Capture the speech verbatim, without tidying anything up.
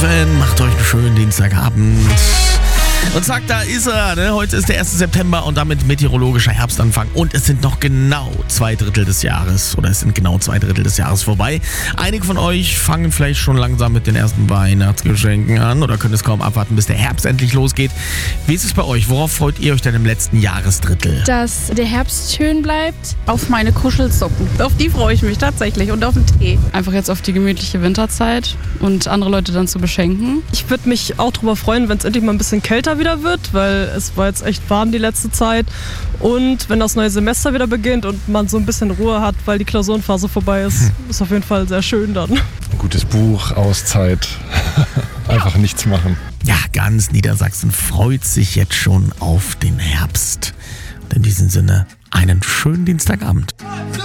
F N, macht euch einen schönen Dienstagabend. Und zack, da ist er. Ne? Heute ist der erste September und damit meteorologischer Herbstanfang. Und es sind noch genau zwei Drittel des Jahres. Oder es sind genau zwei Drittel des Jahres vorbei. Einige von euch fangen vielleicht schon langsam mit den ersten Weihnachtsgeschenken an oder können es kaum abwarten, bis der Herbst endlich losgeht. Wie ist es bei euch? Worauf freut ihr euch denn im letzten Jahresdrittel? Dass der Herbst schön bleibt. Auf meine Kuschelsocken. Auf die freue ich mich tatsächlich und auf den Tee. Einfach jetzt auf die gemütliche Winterzeit und andere Leute dann zu beschenken. Ich würde mich auch darüber freuen, wenn es endlich mal ein bisschen kälter wieder wird, weil es war jetzt echt warm die letzte Zeit. Und wenn das neue Semester wieder beginnt und man so ein bisschen Ruhe hat, weil die Klausurenphase vorbei ist, hm. ist auf jeden Fall sehr schön dann. Ein gutes Buch, Auszeit, einfach nichts machen. Ja, ganz Niedersachsen freut sich jetzt schon auf den Herbst. Und in diesem Sinne einen schönen Dienstagabend.